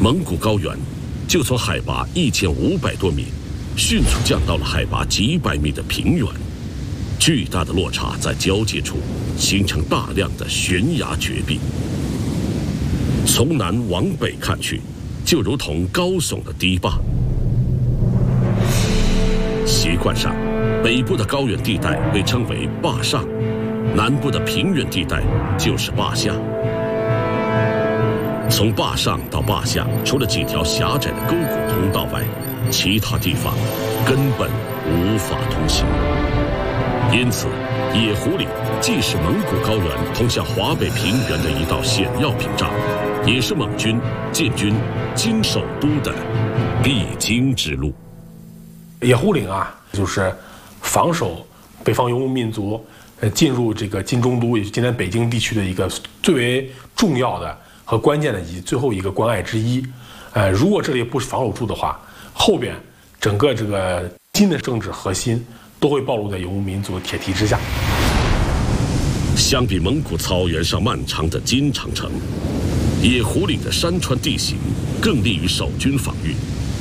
蒙古高原就从海拔1500多米，迅速降到了海拔几百米的平原。巨大的落差在交界处形成大量的悬崖绝壁。从南往北看去，就如同高耸的堤坝。习惯上，北部的高原地带被称为坝上，南部的平原地带就是坝下。从坝上到坝下，除了几条狭窄的沟谷通道外，其他地方根本无法通行。因此，野狐岭既是蒙古高原通向华北平原的一道险要屏障，也是蒙军进军金首都的必经之路。 野狐岭啊，就是防守北方游牧民族进入这个金中都，也是今天北京地区的一个最为重要的和关键的最后一个关隘之一。如果这里不防守住的话，后边整个这个新的政治核心都会暴露在游牧民族的铁蹄之下。 相比蒙古草原上漫长的金长城，野狐岭的山川地形更利于守军防御。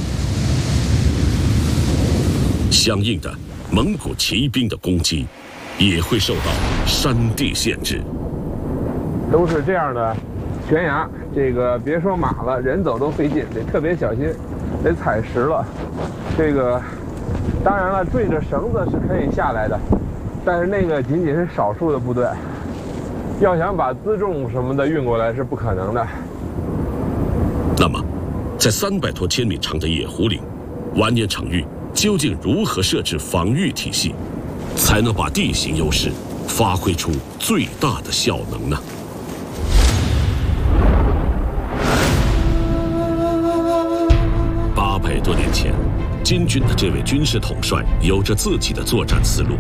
相应的，蒙古骑兵的攻击也会受到山地限制。 都是这样的悬崖，这个别说马了，人走都费劲，得特别小心，得踩实了。这个当然了，坠着绳子是可以下来的，但是那个仅仅是少数的部队，要想把辎重什么的运过来是不可能的。 那么，在300多千米长的野狐岭，完颜成玉究竟如何设置防御体系，才能把地形优势发挥出最大的效能呢？800多年前，金军的这位军事统帅有着自己的作战思路。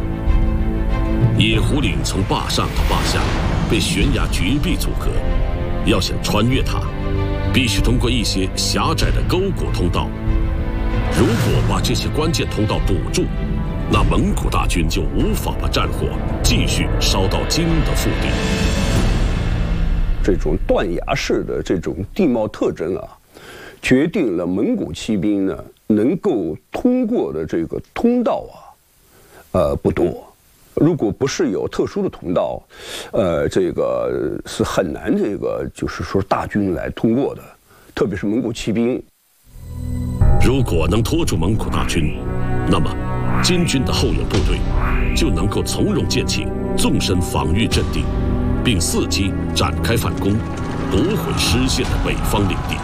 野狐岭从坝上到坝下被悬崖绝壁阻隔，要想穿越它，必须通过一些狭窄的沟谷通道。如果把这些关键通道堵住，那蒙古大军就无法把战火继续烧到金的腹地。 这种断崖式的这种地貌特征啊，决定了蒙古骑兵呢能够通过的这个通道啊，不多。如果不是有特殊的通道，这个是很难这个就是说大军来通过的，特别是蒙古骑兵。 如果能拖住蒙古大军，那么金军的后援部队就能够从容建起纵深防御阵地，并伺机展开反攻，夺回失陷的北方领地。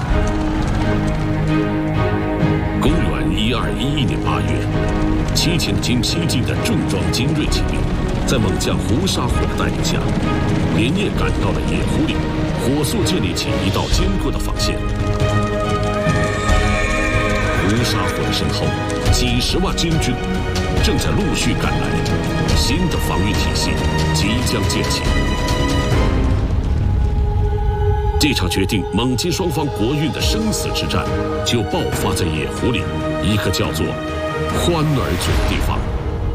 公元1211年8月，7000经西进的重装精锐骑兵，在猛将胡沙火的带领下，连夜赶到了野狐岭，火速建立起一道坚固的防线。胡沙火的身后，几十万金军正在陆续赶来，新的防御体系即将建起。这场决定蒙金双方国运的生死之战，就爆发在野狐岭一个叫做欢儿嘴的地方。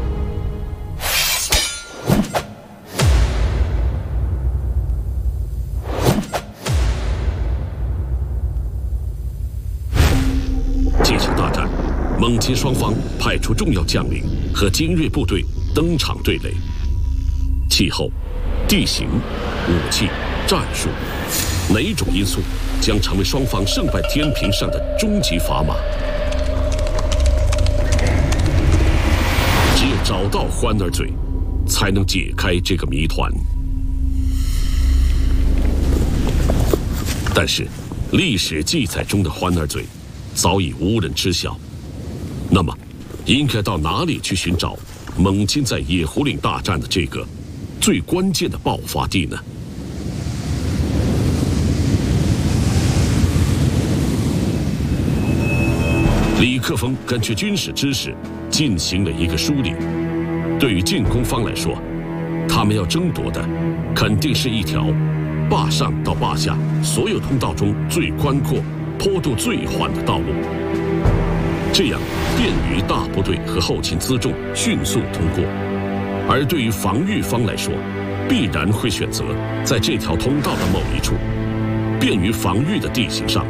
这场大战，蒙金双方派出重要将领和精锐部队登场对垒。气候、地形、武器、战术，哪种因素将成为双方胜败天平上的终极砝码？只有找到欢儿嘴，才能解开这个谜团。但是，历史记载中的欢儿嘴早已无人知晓。那么，应该到哪里去寻找蒙金在野狐岭大战的这个最关键的爆发地呢？李克峰根据军事知识进行了一个梳理。对于进攻方来说，他们要争夺的肯定是一条坝上到坝下所有通道中最宽阔、坡度最缓的道路，这样便于大部队和后勤辎重迅速通过。而对于防御方来说，必然会选择在这条通道的某一处，便于防御的地形上